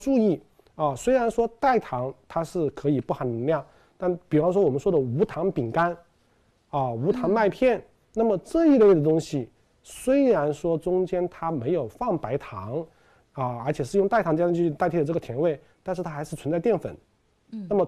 注意啊，虽然说代糖它是可以不含能量，但比方说我们说的无糖饼干啊、无糖麦片，那么这一类的东西，虽然说中间它没有放白糖啊，而且是用代糖加上去代替了这个甜味，但是它还是存在淀粉。那么